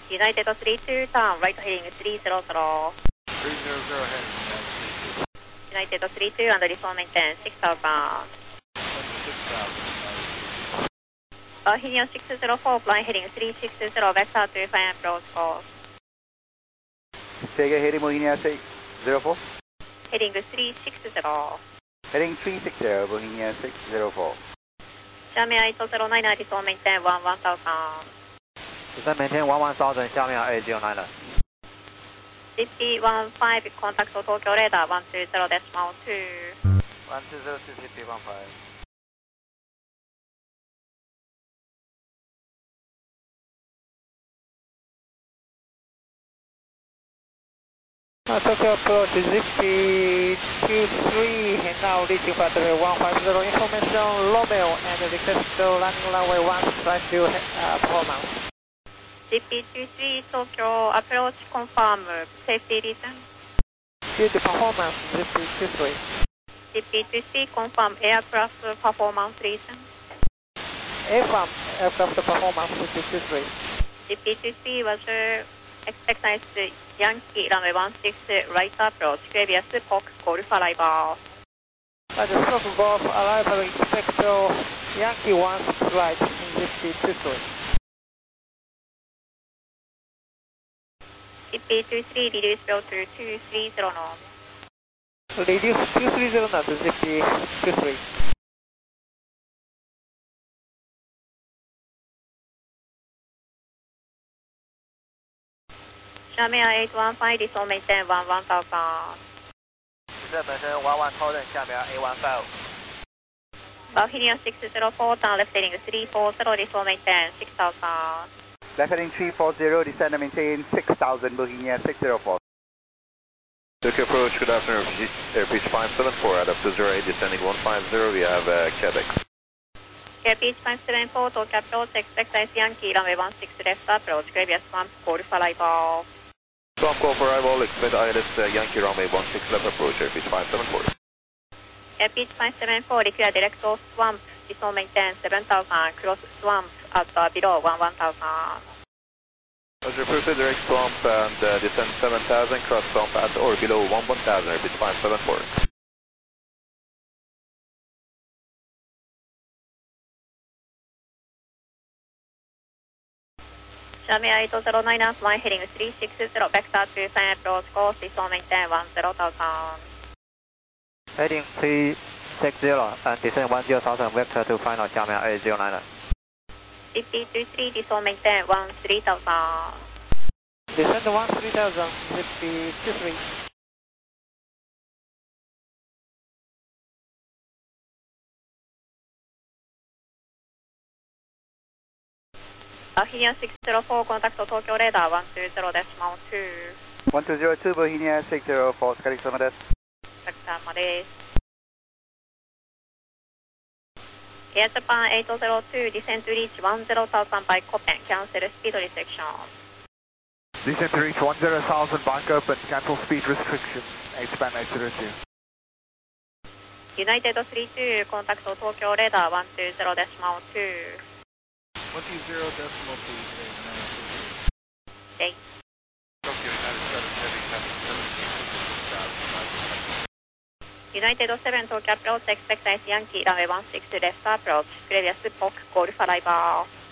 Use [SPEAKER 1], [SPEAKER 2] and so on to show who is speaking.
[SPEAKER 1] United 32, turn right heading 300.
[SPEAKER 2] 300 heading
[SPEAKER 1] United 32 and resume maintain 6000.
[SPEAKER 2] 6,000.
[SPEAKER 1] Helium 604, flying heading 360, vector to final approach course.
[SPEAKER 3] Take a heading Bohemia 604.
[SPEAKER 1] Heading 360.
[SPEAKER 3] Heading 360, Bohemia 604.
[SPEAKER 1] Xiamen 8009, resume maintain 1000.
[SPEAKER 2] Descend maintain 11,000, Xiamen A09.
[SPEAKER 1] CP15, contact Tokyo radar 120.2.
[SPEAKER 2] 120 to CP15. Tokyo approach ZP23, and now reaching factory 150, information Romeo and request to landing runway 1/2 performance.
[SPEAKER 1] CP23, Tokyo approach confirm, safety reason.
[SPEAKER 2] Good performance, ZP23.
[SPEAKER 1] CP23, confirm aircraft performance reason.
[SPEAKER 2] Affirm aircraft performance, ZP23.
[SPEAKER 1] CP23 was expected Yankee runway 16 right approach, previous Fox Golf arrival.
[SPEAKER 2] At the Fox Golf arrival, expect Yankee 1 right in ZP23.
[SPEAKER 1] CP23, reduce flow to 230 knots.
[SPEAKER 2] Reduce 230 knots, ZP23.
[SPEAKER 1] Xiamen 815, resume maintain 1000.
[SPEAKER 2] Descend maintain 11,000, Xiamen A15.
[SPEAKER 1] Helium 604, turn left heading 340, resume maintain 6000.
[SPEAKER 3] Left heading 340, descend and maintain 6,000, Bohemia 604.
[SPEAKER 4] Tokyo approach, good afternoon, Airpeach 574, out of 08, descending 150, we have Quebec.
[SPEAKER 1] Airpeach 574, Tokyo approach, expected Yankee runway 16 left approach, previous Swamp Golf arrival.
[SPEAKER 4] Swamp Golf arrival, expect ILS Yankee runway 16 left approach, Airpeach 574.
[SPEAKER 1] Airpeach 574, require direct off Swamp, resume maintain 7000, cross Swamp at below 1000.
[SPEAKER 4] Roger, proceed direct swamp and descend 7000, cross swamp at or below 1000, Airpeach 574.
[SPEAKER 1] Xiamen 8009, flying heading 360, vector to final approach course, resume maintain 10,000.
[SPEAKER 2] Heading 360 and descend 10,000, vector to final, Xiamen A09.
[SPEAKER 1] CP23, resume maintain 13,000.
[SPEAKER 2] Descend 13,000, ZP23.
[SPEAKER 1] Helium 604, contact Tokyo radar 120.2.
[SPEAKER 3] 1202, Bohemia 604、お疲れ様です。
[SPEAKER 1] お疲れ様です。Air Japan 802, descend to reach 10,000 by Copen, cancel speed restriction.
[SPEAKER 5] Descend to reach 10,000 by Copen, cancel speed restriction, H-band 802.
[SPEAKER 1] United 32, contact Tokyo radar 120.2.
[SPEAKER 5] 120.2.
[SPEAKER 1] Okay.
[SPEAKER 2] Tokyo United 7, heavy traffic 17,000.
[SPEAKER 1] United 7, Tokyo approach, expect Yankee runway 16 left approach, previous Fox Golf arrival.